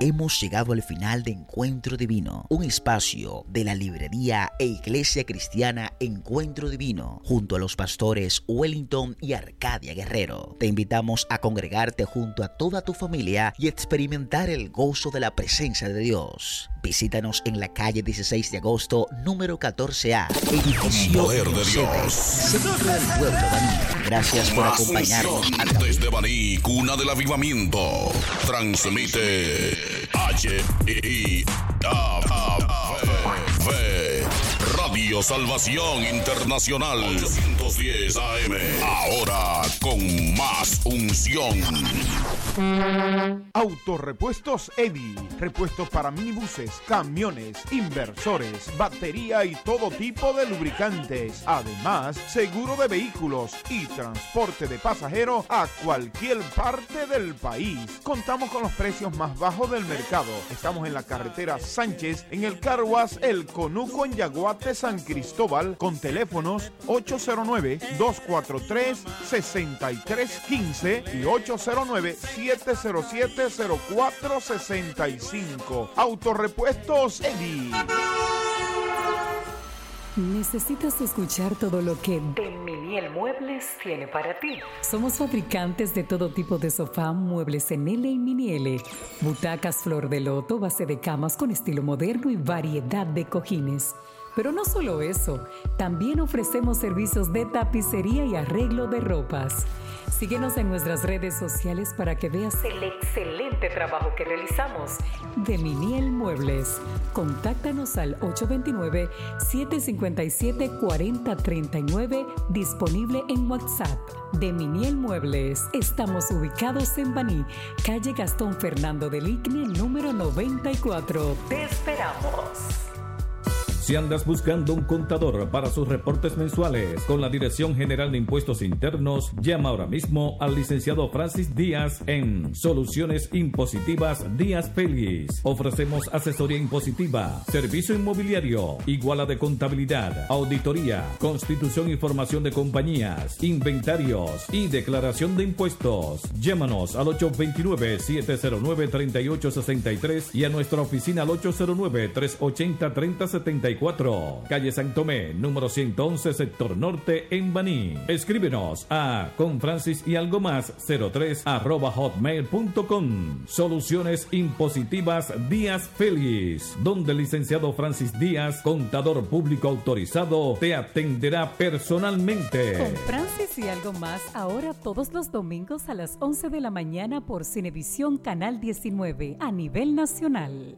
Hemos llegado al final de Encuentro Divino, un espacio de la librería e iglesia cristiana Encuentro Divino, junto a los pastores Wellington y Arcadia Guerrero. Te invitamos a congregarte junto a toda tu familia y experimentar el gozo de la presencia de Dios. Visítanos en la calle 16 de agosto, número 14A, edificio Poder de Dios. Centro del Pueblo, Baní. Gracias por acompañarnos. Desde Baní, cuna del avivamiento, transmite HIAV Radio Salvación Internacional 810 AM. Ahora con más unción. Autorepuestos Eddy. Repuestos para minibuses, camiones, inversores, batería y todo tipo de lubricantes. Además, seguro de vehículos y transporte de pasajeros a cualquier parte del país. Contamos con los precios más bajos del mercado. Estamos en la carretera Sánchez, en el Carguas El Conuco, en Yaguate, San Cristóbal, con teléfonos 809-243-6315 y 809-707-0465. Autorepuestos Eddy. ¿Necesitas escuchar todo lo que De Miniel Muebles tiene para ti? Somos fabricantes de todo tipo de sofá, muebles en L y mini L, butacas flor de loto, base de camas con estilo moderno y variedad de cojines. Pero no solo eso, también ofrecemos servicios de tapicería y arreglo de ropas. Síguenos en nuestras redes sociales para que veas el excelente trabajo que realizamos. De Miniel Muebles. Contáctanos al 829-757-4039, disponible en WhatsApp. De Miniel Muebles. Estamos ubicados en Baní, calle Gastón Fernando del Igne, número 94. ¡Te esperamos! Si andas buscando un contador para sus reportes mensuales con la Dirección General de Impuestos Internos, llama ahora mismo al licenciado Francis Díaz en Soluciones Impositivas Díaz Félix. Ofrecemos asesoría impositiva, servicio inmobiliario, iguala de contabilidad, auditoría, constitución y formación de compañías, inventarios y declaración de impuestos. Llámanos al 829-709-3863 y a nuestra oficina al 809-380-3074. Calle San Tomé, número 111, sector norte, en Baní. Escríbenos a confrancisyalgomas03@hotmail.com. Soluciones Impositivas Díaz Félix, donde el licenciado Francis Díaz, contador público autorizado, te atenderá personalmente. Con Francis y algo más, ahora todos los domingos a las 11 de la mañana por Cinevisión Canal 19 a nivel nacional.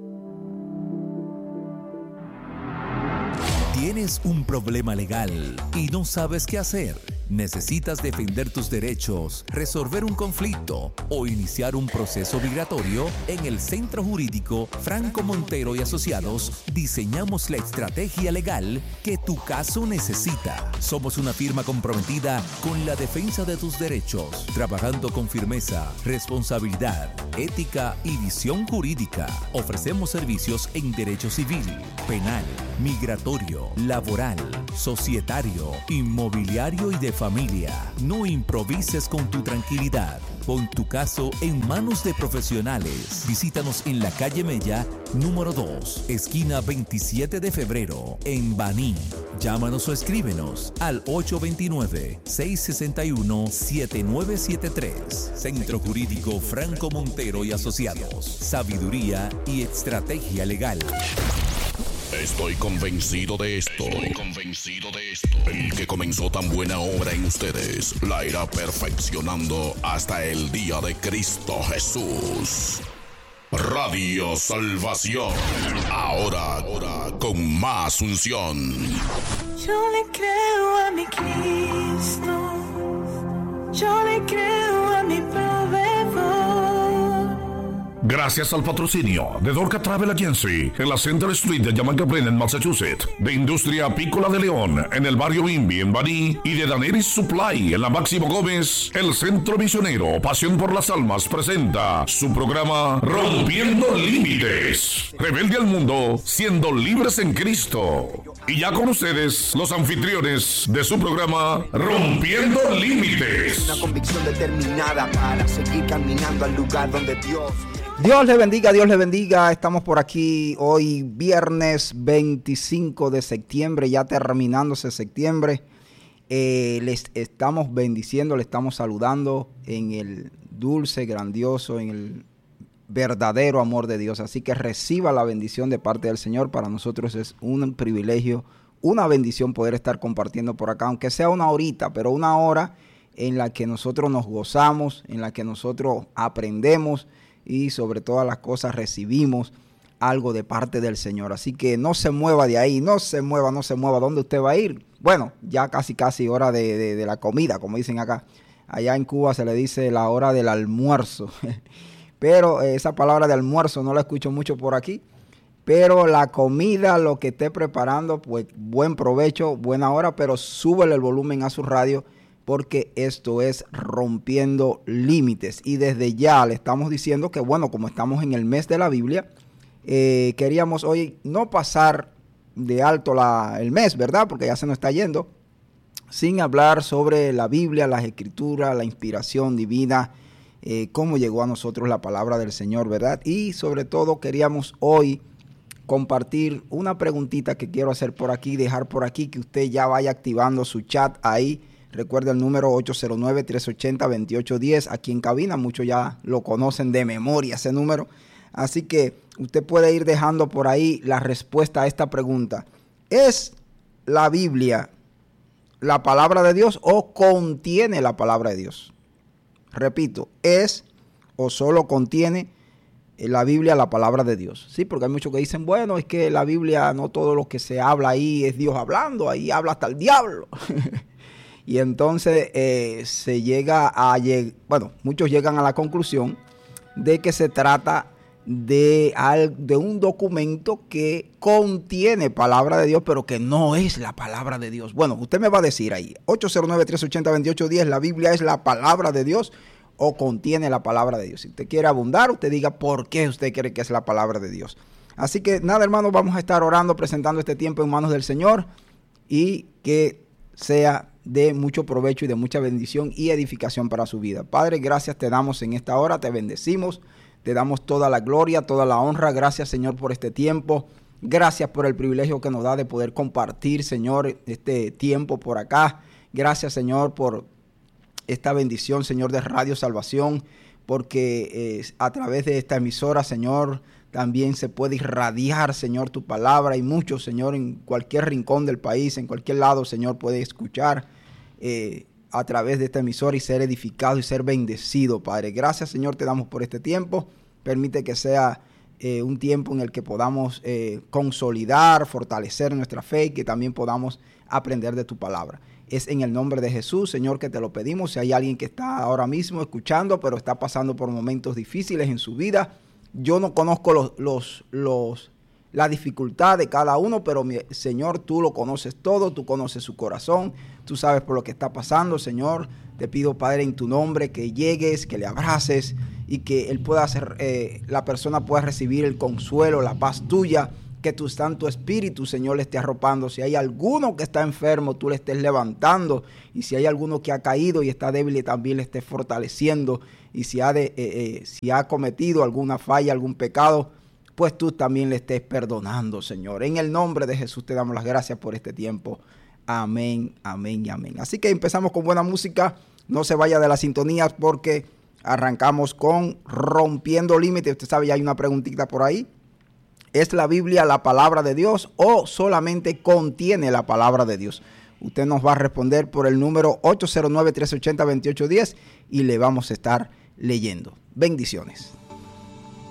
¿Tienes un problema legal y no sabes qué hacer? ¿Necesitas defender tus derechos, resolver un conflicto o iniciar un proceso migratorio? En el Centro Jurídico Franco Montero y Asociados diseñamos la estrategia legal que tu caso necesita. Somos una firma comprometida con la defensa de tus derechos, trabajando con firmeza, responsabilidad, ética y visión jurídica. Ofrecemos servicios en derecho civil, penal, migratorio, laboral, societario, inmobiliario y de familia. No improvises con tu tranquilidad. Pon tu caso en manos de profesionales. Visítanos en la calle Mella, número 2, esquina 27 de febrero, en Baní. Llámanos o escríbenos al 829-661-7973. Centro Jurídico Franco Montero y Asociados. Sabiduría y estrategia legal. Estoy convencido de esto. El que comenzó tan buena obra en ustedes la irá perfeccionando hasta el día de Cristo Jesús. Radio Salvación. Ahora con más unción. Yo le creo a mi Cristo. Yo le creo a mi proveedor. Gracias al patrocinio de Dorca Travel Agency en la Center Street de Jamaica Plain en Massachusetts, de Industria Apícola de León en el barrio Invi en Baní y de Daneris Supply en la Máximo Gómez, el Centro Misionero Pasión por las Almas presenta su programa Rompiendo Límites. Rebelde al mundo, siendo libres en Cristo. Y ya con ustedes, los anfitriones de su programa Rompiendo Límites. Una convicción determinada para seguir caminando al lugar donde Dios Dios les bendiga. Estamos por aquí hoy viernes 25 de septiembre, ya terminándose septiembre. Les estamos bendiciendo, les estamos saludando en el dulce, grandioso, en el verdadero amor de Dios. Así que reciba la bendición de parte del Señor. Para nosotros es un privilegio, una bendición poder estar compartiendo por acá, aunque sea una horita, pero una hora en la que nosotros nos gozamos, en la que nosotros aprendemos y sobre todas las cosas recibimos algo de parte del Señor. Así que no se mueva de ahí, no se mueva. ¿Dónde usted va a ir? Bueno, ya casi hora de la comida, como dicen acá. Allá en Cuba se le dice la hora del almuerzo. Pero esa palabra de almuerzo no la escucho mucho por aquí. Pero la comida, lo que esté preparando, pues buen provecho, buena hora, pero súbele el volumen a su radio, porque esto es Rompiendo Límites. Y desde ya le estamos diciendo que, bueno, como estamos en el mes de la Biblia, queríamos hoy no pasar de alto el mes, ¿verdad? Porque ya se nos está yendo, sin hablar sobre la Biblia, las Escrituras, la inspiración divina, cómo llegó a nosotros la palabra del Señor, ¿verdad? Y sobre todo queríamos hoy compartir una preguntita que quiero hacer por aquí, dejar por aquí, que usted ya vaya activando su chat ahí. Recuerda el número 809-380-2810. Aquí en cabina, muchos ya lo conocen de memoria ese número. Así que usted puede ir dejando por ahí la respuesta a esta pregunta. ¿Es la Biblia la palabra de Dios o contiene la palabra de Dios? Repito, ¿es o solo contiene la Biblia la palabra de Dios? Sí, porque hay muchos que dicen, bueno, es que la Biblia no todo lo que se habla ahí es Dios hablando, ahí habla hasta el diablo. Y entonces muchos llegan a la conclusión de que se trata de un documento que contiene palabra de Dios, pero que no es la palabra de Dios. Bueno, usted me va a decir ahí, 809-380-2810, ¿la Biblia es la palabra de Dios o contiene la palabra de Dios? Si usted quiere abundar, usted diga por qué usted cree que es la palabra de Dios. Así que nada, hermanos, vamos a estar orando, presentando este tiempo en manos del Señor, y que sea de mucho provecho y de mucha bendición y edificación para su vida. Padre, gracias te damos en esta hora, te bendecimos, te damos toda la gloria, toda la honra. Gracias, Señor, por este tiempo. Gracias por el privilegio que nos da de poder compartir, Señor, este tiempo por acá. Gracias, Señor, por esta bendición, Señor, de Radio Salvación, porque a través de esta emisora, Señor, también se puede irradiar, Señor, tu palabra, y muchos, Señor, en cualquier rincón del país, en cualquier lado, Señor, puede escuchar a través de esta emisora y ser edificado y ser bendecido, Padre. Gracias, Señor, te damos por este tiempo. Permite que sea un tiempo en el que podamos consolidar, fortalecer nuestra fe, y que también podamos aprender de tu palabra. Es en el nombre de Jesús, Señor, que te lo pedimos. Si hay alguien que está ahora mismo escuchando, pero está pasando por momentos difíciles en su vida, yo no conozco la dificultad de cada uno, pero Señor, tú lo conoces todo, tú conoces su corazón, tú sabes por lo que está pasando, Señor. Te pido, Padre, en tu nombre, que llegues, que le abraces y que él pueda la persona pueda recibir el consuelo, la paz tuya, que tu Santo Espíritu, Señor, le esté arropando. Si hay alguno que está enfermo, tú le estés levantando, y si hay alguno que ha caído y está débil, también le estés fortaleciendo. Y si ha cometido alguna falla, algún pecado, pues tú también le estés perdonando, Señor. En el nombre de Jesús te damos las gracias por este tiempo. Amén, amén y amén. Así que empezamos con buena música. No se vaya de las sintonías, porque arrancamos con Rompiendo Límites. Usted sabe, ya hay una preguntita por ahí. ¿Es la Biblia la palabra de Dios o solamente contiene la palabra de Dios? Usted nos va a responder por el número 809-380-2810 y le vamos a estar leyendo. Bendiciones.